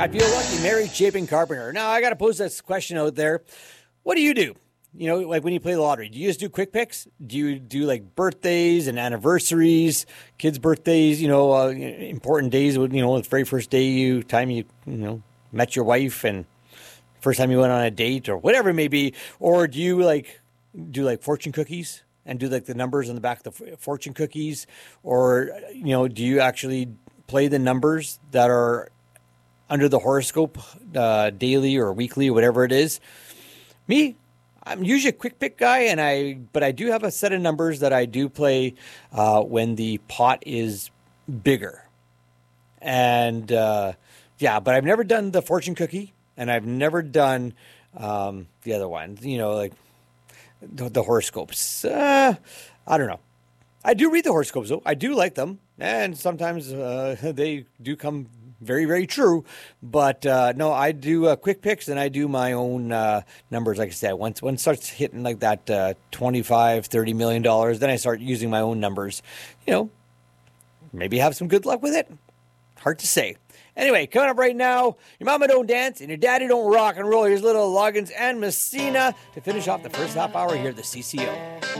I feel lucky, married, shaping carpenter. Now, I got to pose this question out there. What do? You know, like when you play the lottery, do you just do quick picks? Do you do like birthdays and anniversaries, kids' birthdays, important days, the very first day you met your wife and first time you went on a date or whatever it may be? Or do you do fortune cookies and do like the numbers on the back of the fortune cookies? Or, do you actually play the numbers that are under the horoscope daily or weekly or whatever it is? Me, I'm usually a quick pick guy, but I do have a set of numbers that I do play when the pot is bigger. And but I've never done the fortune cookie, and I've never done the other one. Like the horoscopes. I don't know. I do read the horoscopes though. I do like them, and sometimes they do come very, very true. But no, I do quick picks, and I do my own numbers. Like I said, once it starts hitting like that $25, $30 million, then I start using my own numbers. Maybe have some good luck with it. Hard to say. Anyway, coming up right now, your mama don't dance and your daddy don't rock and roll. Here's Little Loggins and Messina to finish off the first half hour here at the CCO.